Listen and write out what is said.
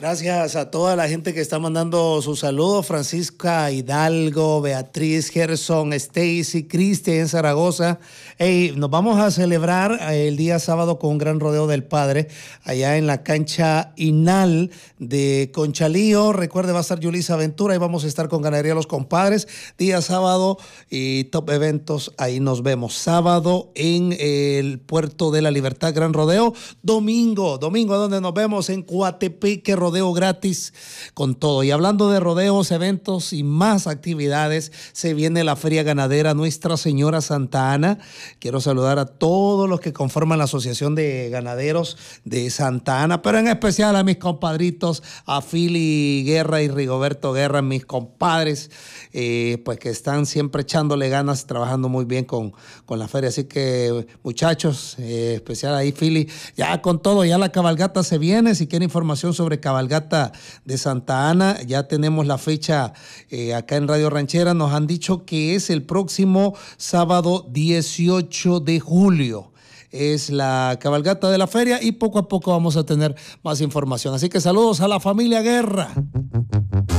Gracias a toda la gente que está mandando sus saludos. Francisca Hidalgo, Beatriz, Gerson, Stacy, Cristian en Zaragoza. Hey, nos vamos a celebrar el día sábado con un gran rodeo del Padre allá en la cancha Inal de Conchalío. Recuerde, va a estar Yulisa Ventura y vamos a estar con Ganadería Los Compadres. Día sábado y Top Eventos, ahí nos vemos. Sábado en el Puerto de la Libertad, Gran Rodeo. Domingo, donde nos vemos en Coatepeque, rodeo gratis con todo. Y hablando de rodeos, eventos y más actividades, se viene la Feria Ganadera Nuestra Señora Santa Ana. Quiero saludar a todos los que conforman la Asociación de Ganaderos de Santa Ana, pero en especial a mis compadritos, a Fili Guerra y Rigoberto Guerra, mis compadres, pues que están siempre echándole ganas, trabajando muy bien con la feria. Así que, muchachos, especial ahí, Fili, ya con todo, ya la cabalgata se viene. Si quiere información sobre cabalgata de Santa Ana, ya tenemos la fecha acá en Radio Ranchera. Nos han dicho que es el próximo sábado 18 de julio. Es la cabalgata de la feria y poco a poco vamos a tener más información. Así que saludos a la familia Guerra.